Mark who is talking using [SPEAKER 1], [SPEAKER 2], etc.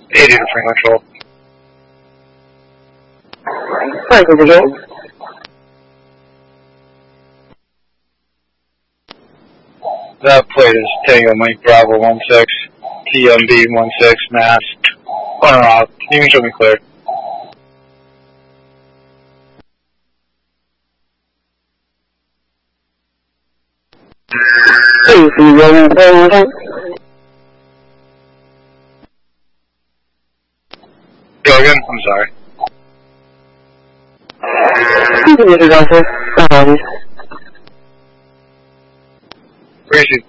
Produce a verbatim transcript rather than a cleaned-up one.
[SPEAKER 1] eighty to Franklin Control.
[SPEAKER 2] Franklin Control.
[SPEAKER 1] That plate is Tango Mike Bravo one six, T M B one six, Mass. On or off. You can show me clear.
[SPEAKER 2] Please, you rolling play one time?
[SPEAKER 1] Go again? I'm sorry.
[SPEAKER 2] You can introduce us. Apologies.
[SPEAKER 1] Gracie,